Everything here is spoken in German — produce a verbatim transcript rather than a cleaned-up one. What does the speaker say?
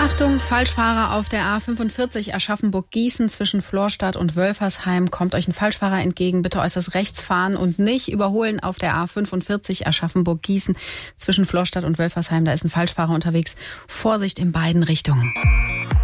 Achtung, Falschfahrer auf der A fünfundvierzig Aschaffenburg-Gießen zwischen Florstadt und Wölfersheim. Kommt euch ein Falschfahrer entgegen, bitte äußerst rechts fahren und nicht überholen auf der A fünfundvierzig Aschaffenburg-Gießen zwischen Florstadt und Wölfersheim. Da ist ein Falschfahrer unterwegs. Vorsicht in beiden Richtungen.